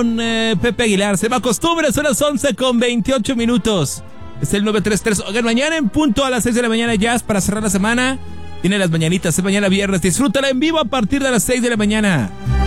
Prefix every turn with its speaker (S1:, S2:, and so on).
S1: Pepe Aguilar. Se me acostumbra, son las 11:28. Es el 933. Oigan, mañana en punto a las 6 de la mañana, Jazz, para cerrar la semana. Tiene las mañanitas, es mañana viernes. Disfrútala en vivo a partir de las 6 de la mañana.